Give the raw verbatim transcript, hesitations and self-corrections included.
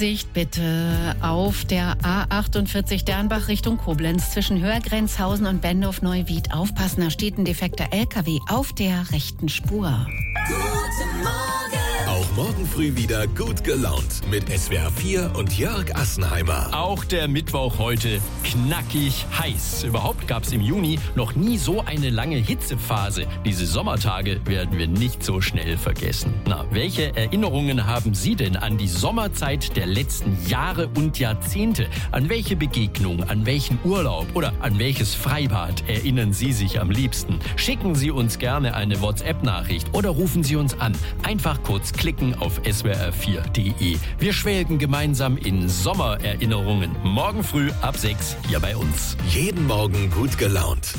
Sicht bitte auf der A achtundvierzig Dernbach Richtung Koblenz zwischen Hörgrenzhausen und Bendorf-Neuwied. Aufpassen, da steht ein defekter L K W auf der rechten Spur. Guten Morgen! Auch morgen früh wieder gut gelaunt mit S W R vier und Jörg Assenheimer. Auch der Mittwoch heute knackig heiß. Überhaupt gab es im Juni noch nie so eine lange Hitzephase. Diese Sommertage werden wir nicht so schnell vergessen. Na, welche Erinnerungen haben Sie denn an die Sommerzeit der letzten Jahre und Jahrzehnte? An welche Begegnung, an welchen Urlaub oder an welches Freibad erinnern Sie sich am liebsten? Schicken Sie uns gerne eine WhatsApp-Nachricht oder rufen Sie uns an. Einfach kurz klicken auf S W R vier Punkt de. Wir schwelgen gemeinsam in Sommererinnerungen. Morgen früh ab sechs hier bei uns. Jeden Morgen gut gelaunt.